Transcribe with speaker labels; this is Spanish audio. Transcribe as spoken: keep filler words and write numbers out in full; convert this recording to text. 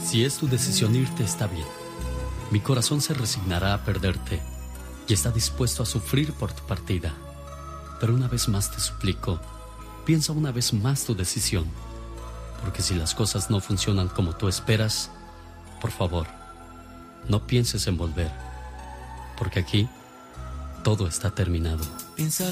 Speaker 1: Si es tu decisión irte, está bien. Mi corazón se resignará a perderte y está dispuesto a sufrir por tu partida. Pero una vez más te suplico, piensa una vez más tu decisión. Porque si las cosas no funcionan como tú esperas, por favor, no pienses en volver. Porque aquí todo está terminado.